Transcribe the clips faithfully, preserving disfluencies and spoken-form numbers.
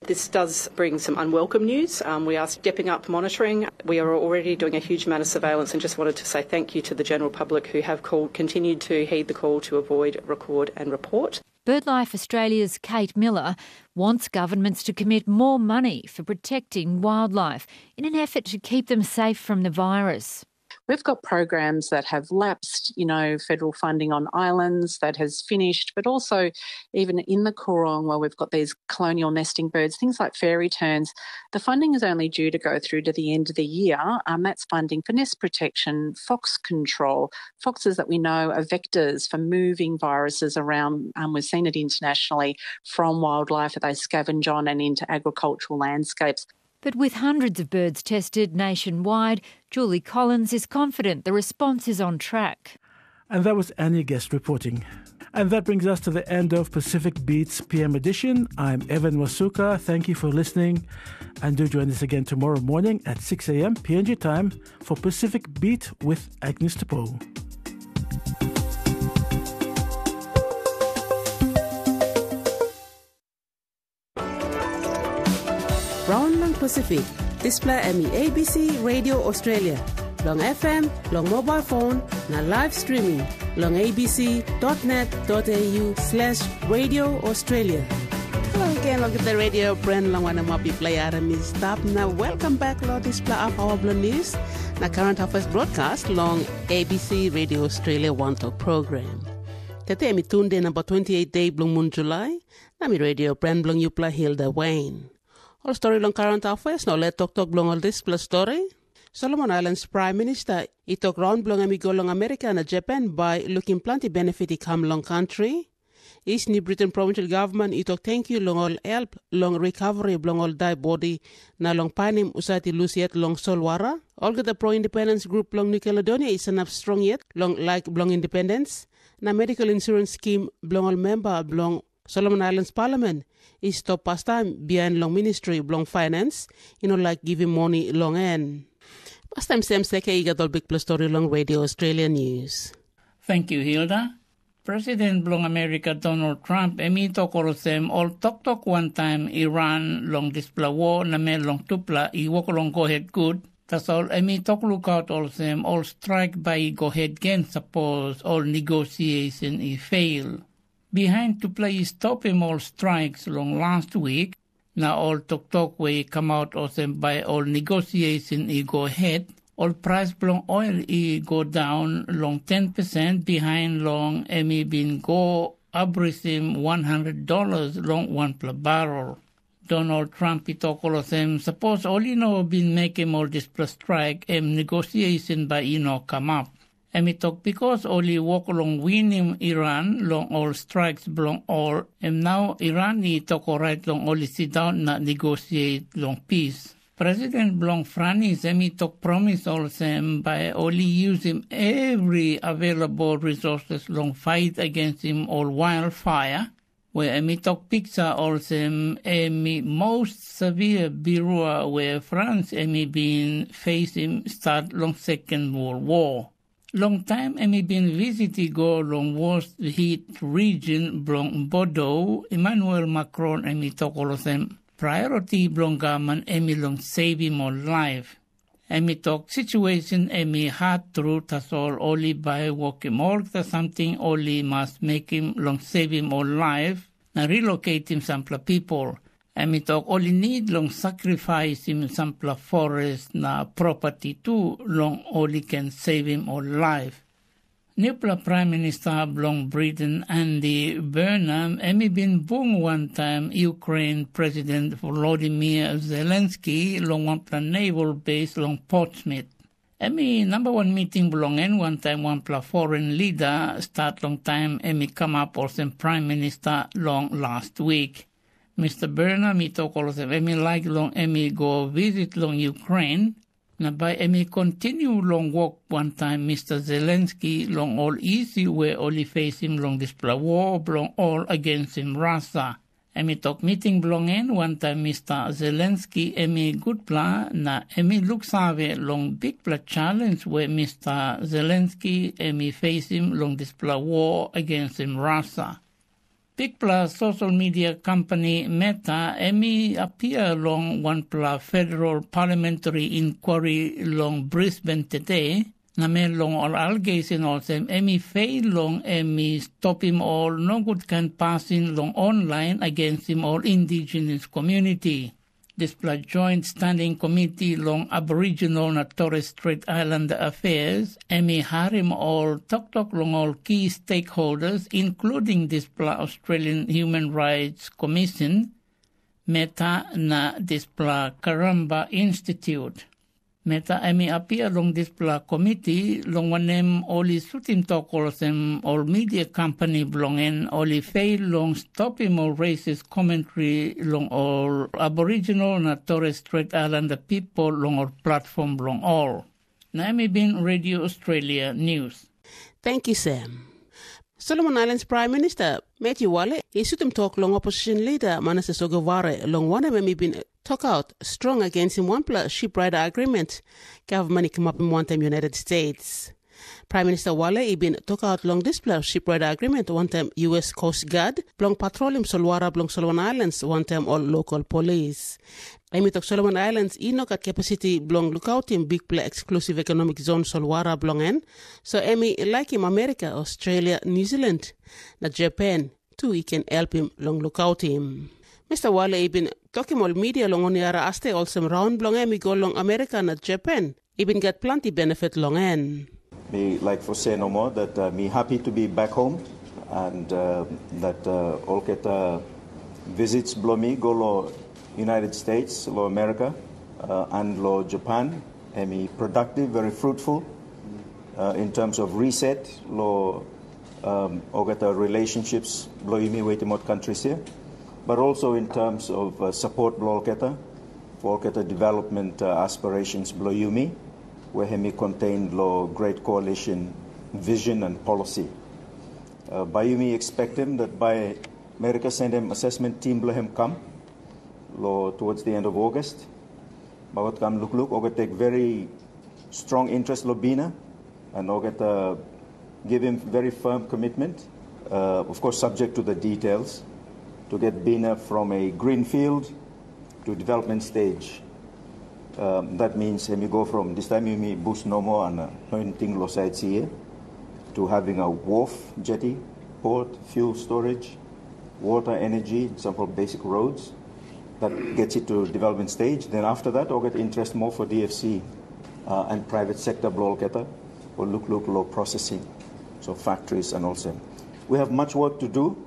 This does bring some unwelcome news. Um, we are stepping up monitoring. We are already doing a huge amount of surveillance, and just wanted to say thank you to the general public who have called, continued to heed the call to avoid, record and report. BirdLife Australia's Kate Miller wants governments to commit more money for protecting wildlife in an effort to keep them safe from the virus. We've got programs that have lapsed, you know, federal funding on islands that has finished, but also even in the Coorong where we've got these colonial nesting birds, things like fairy terns. The funding is only due to go through to the end of the year. Um, that's funding for nest protection, fox control, foxes that we know are vectors for moving viruses around. Um, we've seen it internationally from wildlife that they scavenge on and into agricultural landscapes. But with hundreds of birds tested nationwide, Julie Collins is confident the response is on track. And that was Annie Guest reporting. And that brings us to the end of Pacific Beats P M edition. I'm Evan Wasuka. Thank you for listening. And do join us again tomorrow morning at six a.m. P N G time for Pacific Beat with Agnes Tepo. Round lang Pacific, display M E A B C Radio Australia, long F M, long mobile phone, na live streaming, long abc.net.au slash Radio Australia. Long again, look at the radio brand long one mobi play Aramis stop. Now welcome back, Lord display of our news. Na current affairs broadcast long A B C Radio Australia One Talk program. Tete mi tunde number twenty-eight day blong moon July. Na mi radio brand blong you play Hilda Wayne. All story long current affairs, no let talk talk blong all this plus story. Solomon Islands Prime Minister itok round blong amigo long America and Japan by looking plenty benefit come long country. East New Britain provincial government itok thank you long all help long recovery blong all die body na long panim usati lusiet long solwara. All the pro-independence group long New Caledonia is enough strong yet long like blong independence. Na medical insurance scheme blong all member blong Solomon Islands Parliament is to past time behind long ministry long finance, you know, like giving money long end. Past time same seke iga big plus story long Radio Australia News. Thank you, Hilda. President blong America Donald Trump emito korosem all tok tok one time Iran long displa war na me long tupla iwo long go ahead good. Tas all emito look out all them all strike by go ahead again suppose all negotiation i fail. Behind to play stop him all strikes long last week. Now all talk talk way come out of them by all negotiation I go ahead. All price long oil I go down long ten percent behind long emi been go abrisim one hundred dollars long one per barrel. Donald Trump I talk all of them suppose all you know been making all this plus strike and negotiation by you know come up. Emi talk because only walk along winning Iran long all strikes belong all and now Iran ni talk all right long only sit down na negotiate long peace. President Blong Franis emi talk promise all them by only using every available resources long fight against him all wildfire. Where emi talk picture all them emi most severe birua where France emi been facing start long Second World War. Long time emi been visiting go long worst hit region blong Bordeaux. Emmanuel Macron emi talk all of them priority blong government emi long saving more life. Emi talk situation emi hard through tas all only by working more to something only must make him long saving more life na relocate him some people. Emi talk only need long sacrifice him some forest na property too long only can save him all life. New Prime Minister blong Britain Andy Burnham emi been boom one time Ukraine President Volodymyr Zelensky long one plan naval base long Portsmouth. Emi number one meeting belong in one time one pla foreign leader start long time emi come up or some Prime Minister long last week. Mister Burnham, he talk all of them. Emi like long emi go visit long Ukraine. Na by emi continue long walk one time Mister Zelensky long all easy where only face him long display war long all against him Russia. Emi talk meeting belong in one time Mister Zelensky emi good plan na emi look save long big pla challenge where Mister Zelensky emi face him long display war against him Russia. Big Plus social media company Meta emi appear long one plus federal parliamentary inquiry long Brisbane today. Namen long all allegation also emi fail long emi stop him all no good can passing long online against him all indigenous community. This plus joint standing committee long Aboriginal and Torres Strait Islander affairs, emi harim all talk talk long all key stakeholders, including this plus Australian Human Rights Commission, Meta na this plus Karamba Institute. Meta emi appear long this plus committee long wanem oli sutim tokol sem all media company belonging oli fail long stop him all racist commentary long all Aboriginal and Torres Strait Islander people long all platform long all. Naomi Bin Radio Australia News. Thank you, Sam. Solomon Islands Prime Minister Matthew Wale isutum talk long opposition leader Manase Sogavare long one of them been talk out strong against him one plus ship rider agreement government come up in one time United States. Prime Minister Wale been talk out long this plus ship rider agreement one time U S Coast Guard long patrolling Solwara long Solomon Islands one time all local police. Emi tok Solomon Islands inok at capacity blong lookout in big play exclusive economic zone Solwara blongen. So Emi like him America, Australia, New Zealand, na Japan too he can help him long lookout him. Mister Wale been talking all media long on yara aste also round blong Emi go long America na Japan. He been get plenty benefit long en. Me like for say no more that uh, me happy to be back home and uh, that uh, all get uh, visits blow me go lo United States, lo America, uh, and lo Japan, emi productive, very fruitful uh, in terms of reset, lo um, ogata relationships, lo yumi waitimot countries here, but also in terms of uh, support blo olketa, for olketa development uh, aspirations blo yumi, where hemi contained lo great coalition vision and policy. Uh, by yumi expect him that by America send him assessment team blo him come. Lo, towards the end of August. Bagot kam look look, ogat take very strong interest lo Bina, and ogat uh, give him very firm commitment, uh, of course subject to the details, to get Bina from a green field to development stage. Um, that means when you go from this time you may boost no more and uh, nothing lo sites here, to having a wharf, jetty, port, fuel storage, water, energy, some of basic roads. That gets it to development stage. Then after that, I'll get interest more for D F C uh, and private sector bloketa or look look low processing, so factories and also. We have much work to do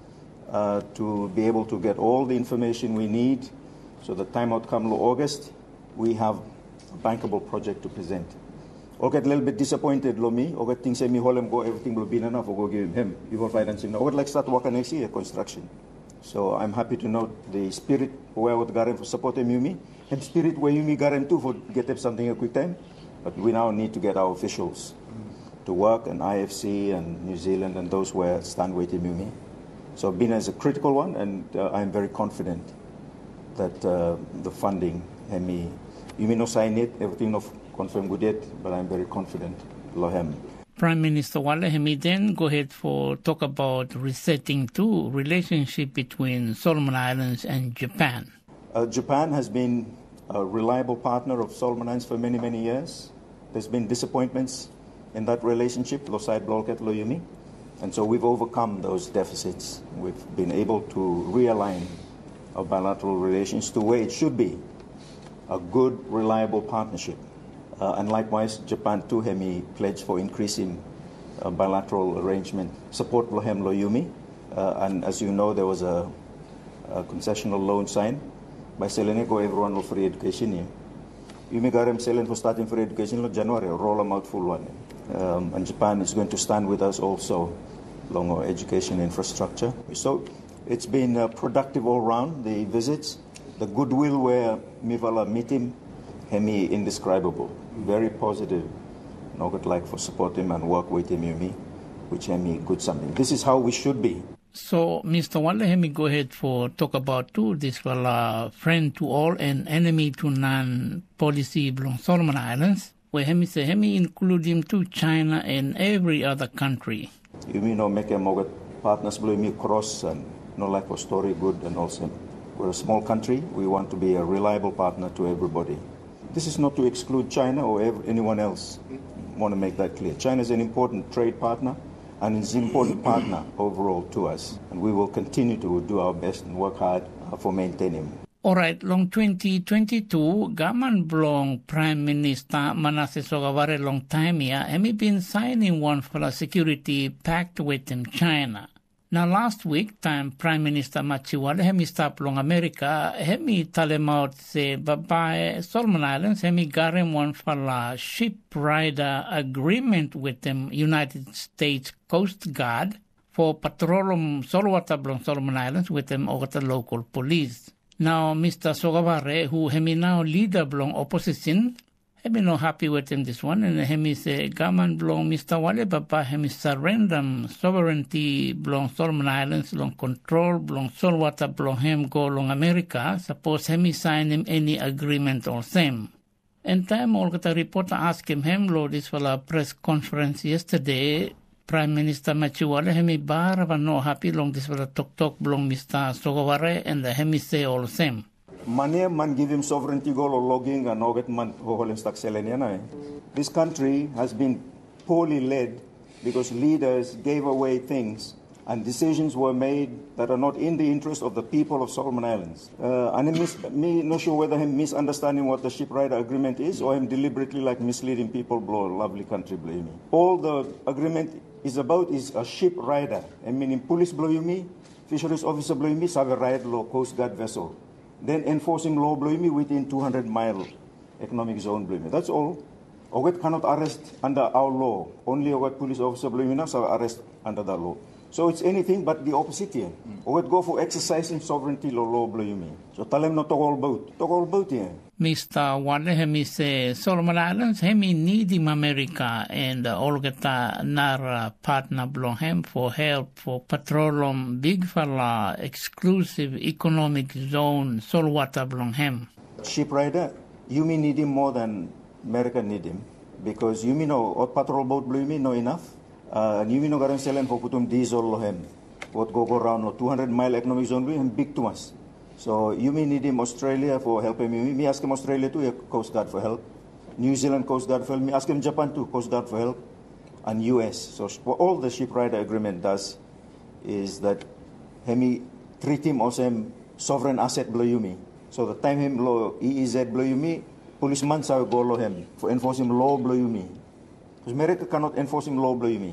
uh, to be able to get all the information we need. So the time outcome low August, we have a bankable project to present. I'll get a little bit disappointed, lo me. I'll get things say me holem go everything will be enough. I'll go give him. You will financing. I would like start working next year construction. So I'm happy to note the spirit where would Garen for supporting Yumi and spirit where Yumi Garen too for get them something a quick time. But we now need to get our officials mm. to work and I F C and New Zealand and those where stand waiting Yumi. So Bina is a critical one and uh, I'm very confident that uh, the funding and me Yumi no sign it, everything no confirm good yet, but I'm very confident. Lohem. Prime Minister Wale Hemi then go ahead for talk about resetting too relationship between Solomon Islands and Japan. Uh, Japan has been a reliable partner of Solomon Islands for many, many years. There's been disappointments in that relationship, lo side blocket, lo yumi. And so we've overcome those deficits. We've been able to realign our bilateral relations to where it should be, a good, reliable partnership. Uh, and likewise, Japan too, Hemi pledged for increasing uh, bilateral arrangement, support Lohem Loyumi. Uh, and as you know, there was a, a concessional loan signed by Seleneko, everyone will free education here. Yumi Garem Selen for starting free education in January, roll them out full one. Um, and Japan is going to stand with us also along our education infrastructure. So it's been uh, productive all round, the visits, the goodwill where Mivala meet him, Hemi indescribable. Very positive. Nogat like for support him and work with him, Yumi, which Hemi good something. This is how we should be. So, Mister Wale, Hemi go ahead for talk about too this uh, friend to all and enemy to none policy belong Solomon Islands, where Hemi say Hemi include him to China and every other country. Yumi no make a mogat partners Bloimi cross and no lack of story good and also we're a small country. We want to be a reliable partner to everybody. This is not to exclude China or ever, anyone else. I want to make that clear. China is an important trade partner and is an important partner overall to us. And we will continue to do our best and work hard uh, for maintaining. Alright, long twenty twenty-two, gaman blong Prime Minister Manasseh Sogavare long time here, hemi been signing one for a security pact with China. Now last week, time Prime Minister Machiwale hemi stop long America, hemi talemaut se babae Solomon Islands, hemi garem one for a ship rider agreement with the United States Coast Guard for patrolum solwata blong Solomon Islands with them over the local police. Now, Mister Sogavare, who hemi now leader blong opposition, hemi no happy with him this one, and hemi say, gaman blong Mister Wale Baba hemi surrender sovereignty blong Solomon Islands, long control blong solwata blong hem go long America, suppose hemi sign him any agreement or same. And time all the reporter asked him, hem lo this for a press conference yesterday, Prime Minister Machiwale hemi bar wa no happy long this was a talk talk blong Mister Sogavare and the hemi say all the same. Mane man give him sovereignty goal or logging and oget man hoholem stak seleniana. This country has been poorly led because leaders gave away things and decisions were made that are not in the interest of the people of Solomon Islands. Uh, and mis- me not sure whether him misunderstanding what the ship rider agreement is or him deliberately like misleading people blow a lovely country blaming. All the agreement is about is a ship rider. I mean, police blow you me, fisheries officer blow you me, have a ride law Coast Guard vessel. Then enforcing law blow you me within two hundred mile economic zone blow me. That's all. Oget cannot arrest under our law. Only Oget police officer blow you now shall arrest under the law. So it's anything but the opposite here. Mm. Oget go for exercising sovereignty law law blow you me. So tell him not talk all about. Talk all about here. Mister Wale hemi say Solomon Islands hemi needing America and uh, all geta nar partner blong hem for help for patrolum big fella exclusive economic zone solwata blong hem. Ship rider, you mean need him more than America need him because you mean no what patrol boat blue me no enough. Uh, you mean no garan selen for putum diesel lo hem. What go go around no two hundred mile economic zone blue him big too much. So you may need him Australia for helping me. Me ask him Australia too, Coast Guard for help. New Zealand Coast Guard for help. Me ask him Japan too, Coast Guard for help. And U S. So what all the ship rider agreement does is that hemi treat him as a sovereign asset blow you me. So the time him law E E Z blow you me, policeman shall go law him for enforcing law blow you me. Because America cannot enforcing law blow you me.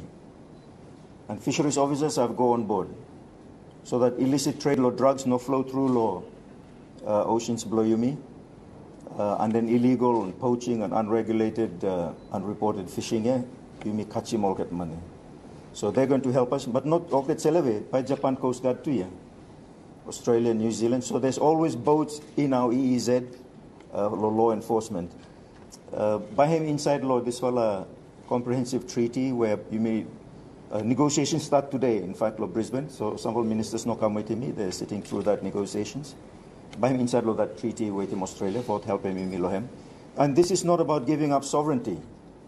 And fisheries officers have go on board. So that illicit trade law drugs no flow through law uh, oceans blow you me, uh, and then illegal and poaching and unregulated, uh, unreported fishing, yeah, you me catch him all get money. So they're going to help us, but not all get seleve by Japan Coast Guard too, yeah, Australia, New Zealand. So there's always boats in our E E Z uh, law enforcement. Uh, by him inside law, this was a comprehensive treaty where you may. Uh, negotiations start today, in fact, law Brisbane. So several ministers no come with me. They're sitting through that negotiations. By him inside law that treaty with him Australia for helping me lohem. And this is not about giving up sovereignty.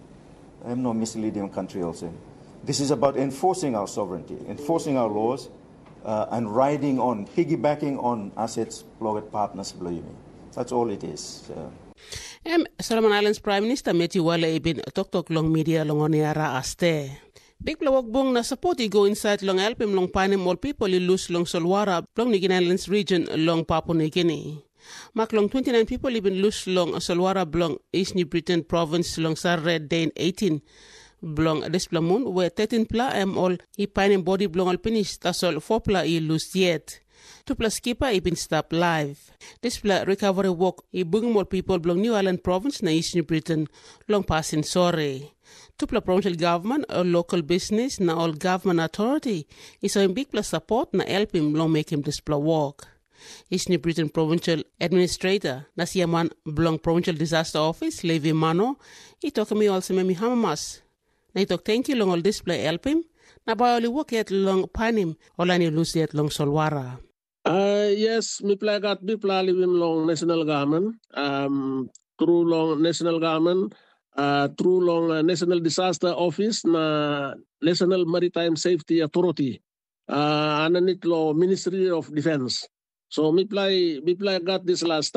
I'm no misleading country also. This is about enforcing our sovereignty, enforcing our laws, uh, and riding on, piggybacking on assets, blogger partners, believe me. That's all it is. Uh, Um, Solomon Islands Prime Minister Meti Wale ibin tok tok long media long oniara aste. Big blawag bong na support go inside long help him long panim all people lose long Solwara long Nigin Islands region long Papua New Guinea. Mak long twenty-nine people even lose long Solwara blong East New Britain province long Sarre Dane eighteen blong Desplamun where thirteen pla am all I panim body blong all finish tasol four pla I lose yet. Two plus skipper I been stop live. This pla recovery work I bring more people blong New Island province na East New Britain long passing sorry. Tupla provincial government or local business na all government authority is a big plus support na help him long make him display work. East New Britain provincial administrator na siyaman blong provincial disaster office Levi Mano itok mi also me hamamas. Na itok thank you long all display help him na ba only work yet long panim olani lose yet long Solwara. Uh, yes, mi plagat mi plalim long national government um through long national government Uh, through long uh, National Disaster Office na National Maritime Safety Authority. uh, underneath law Ministry of Defense. So me play me play got this last